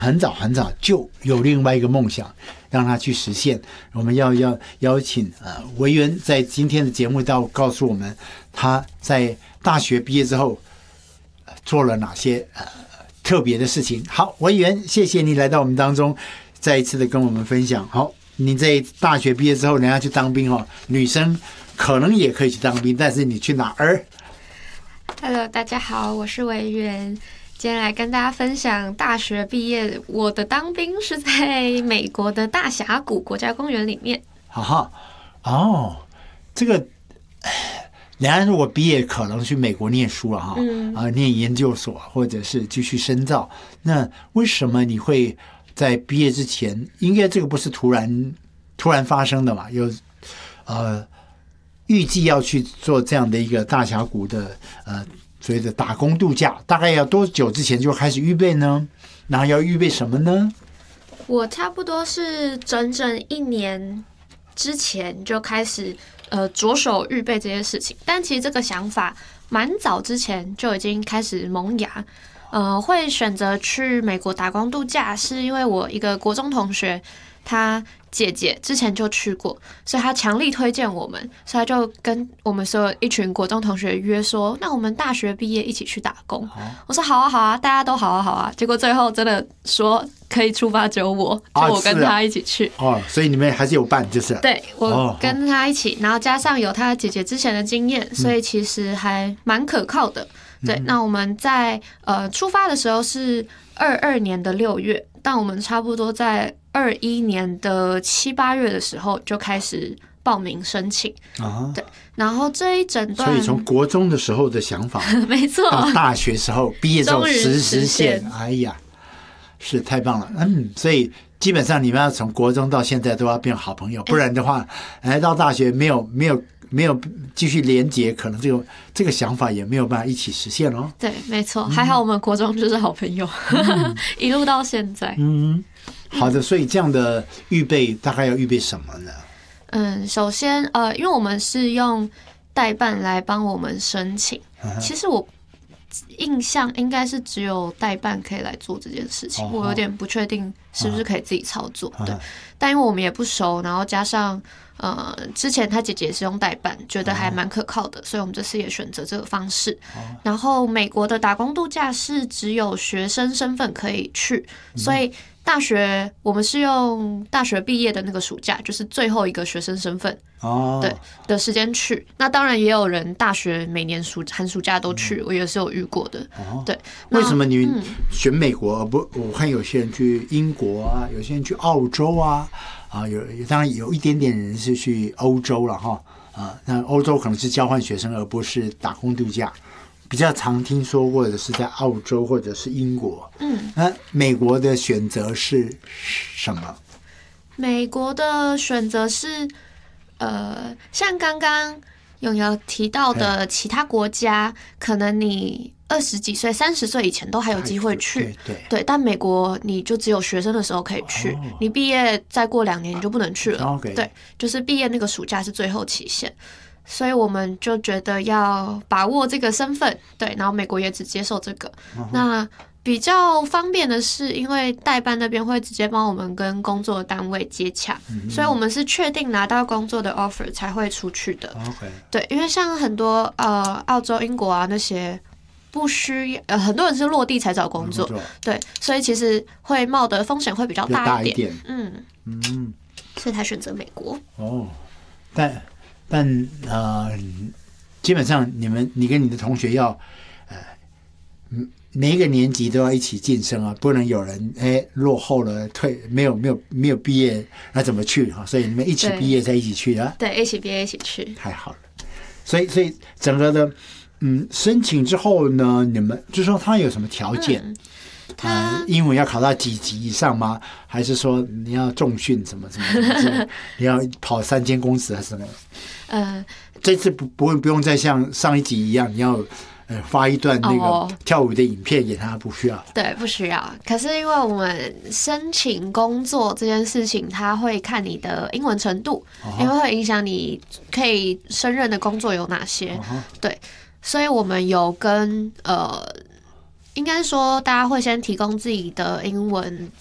很早很早就有另外一个梦想，让他去实现。我们要邀请维园在今天的节目告诉我们，他在大学毕业之后做了哪些特别的事情。好，维园，谢谢你来到我们当中，再一次的跟我们分享。好，你在大学毕业之后，人家去当兵哦，女生可能也可以去当兵，但是你去哪儿 ？Hello， 大家好，我是维园。今天来跟大家分享大学毕业，我的当兵是在美国的大峡谷国家公园里面。 哈哈，哦，这个，人家如果毕业可能去美国念书了哈，念研究所或者是继续深造。那为什么你会在毕业之前？应该这个不是突然发生的嘛？有预计要去做这样的一个大峡谷的所谓的打工度假，大概要多久之前就开始预备呢？然后要预备什么呢？ 我差不多是整整1年之前就开始着手预备这些事情，但其实这个想法蛮早之前就已经开始萌芽。会选择去美国打工度假，是因为我一个国中同学，他姐姐之前就去过，所以他强力推荐我们，所以他就跟我们所有一群国中同学约说，那我们大学毕业一起去打工。我说好啊好啊，大家都好啊好啊，结果最后真的说可以出发只有我跟他一起去。 所以你们还是有伴就是了。 对，我跟他一起，然后加上有他姐姐之前的经验，所以其实还蛮可靠的。对，那我们在出发的时候是22年的6月，但我们差不多在21年的7、8月的时候就开始报名申请。对，然后这一整段， 所以从国中的时候的想法， 没错， 到大学时候毕业之后实现，哎呀，是太棒了。所以基本上你们要从国中到现在都要变好朋友，不然的话，来到大学没有继续连结，可能这个想法也没有办法一起实现哦。 对，没错，还好我们国中就是好朋友，一路到现在。 好的，所以这样的预备大概要预备什么呢？ 首先因为我们是用代办来帮我们申请，其实我印象应该是只有代办可以来做这件事情，我有点不确定是不是可以自己操作。对，但因为我们也不熟，然后加上之前他姐姐是用代办，觉得还蛮可靠的，所以我们这次也选择这个方式。然后美国的打工度假是只有学生身份可以去，所以大学我们是用大学毕业的那个暑假，就是最后一个学生身份对的时间去。那当然也有人大学每年寒暑假都去，我也是有遇过的。对， 为什么你选美国？我看有些人去英国啊，有些人去澳洲啊，当然有一点点人是去欧洲了哈。那欧洲可能是交换学生，而不是打工度假。比较常听说过的是在澳洲或者是英国。那美国的选择是什么？ 美国的选择是像刚刚永瑶提到的其他国家，可能你20几岁、30岁以前都还有机会去。对，但美国你就只有学生的时候可以去，你毕业再过2年你就不能去了。对，就是毕业那个暑假是最后期限。所以我们就觉得要把握这个身份，对，然后美国也只接受这个。那比较方便的是，因为代办那边会直接帮我们跟工作单位接洽，所以我们是确定拿到工作的 offer 才会出去的。对，因为像很多澳洲、英国啊那些不需很多人是落地才找工作，对，所以其实会冒的风险会比较大一点。所以才选择美国。 但基本上你跟你的同学要每一个年级都要一起晋升啊，不能有人落后了没有毕业，那怎么去啊？所以你们一起毕业再一起去啊？ 对，一起毕业一起去， 太好了。所以整个的申请之后呢，你们就说他有什么条件？英文要考到几级以上吗？还是说你要重训什么你要跑3间公司还是什么？这次不用再像上一集一样，你要发一段那个跳舞的影片给他，不需要。 对，不需要。可是因为我们申请工作这件事情，他会看你的英文程度，因为会影响你可以胜任的工作有哪些。对，所以我们有跟应该说大家会先提供自己的英文